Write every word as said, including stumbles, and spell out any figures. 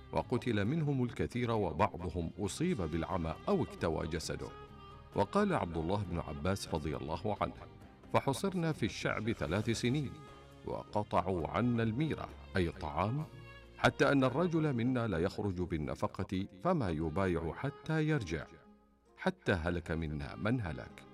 وقتل منهم الكثير وبعضهم أصيب بالعمى أو اكتوى جسده. وقال عبد الله بن عباس رضي الله عنه: فحصرنا في الشعب ثلاث سنين وقطعوا عنا الميرة أي الطعام، حتى أن الرجل منا لا يخرج بالنفقة فما يبايع حتى يرجع، حتى هلك منا من هلك.